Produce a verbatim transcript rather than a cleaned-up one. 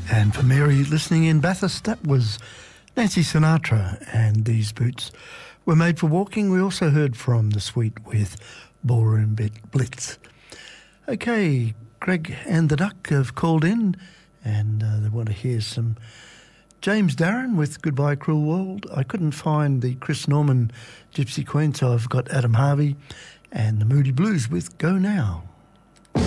And for Mary listening in Bathurst, that was Nancy Sinatra, and these boots were made for walking. We also heard from The Sweet with Ballroom Blitz. Okay, Greg and the Duck have called in, and uh, they want to hear some James Darren with Goodbye Cruel World. I couldn't find the Chris Norman Gypsy Queen, so I've got Adam Harvey and the Moody Blues with Go Now.